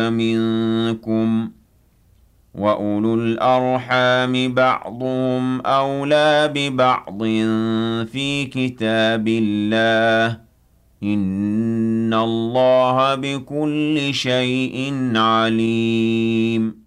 منكم وأولو الأرحام بعضهم أولى ببعض في كتاب الله إن الله بكل شيء عليم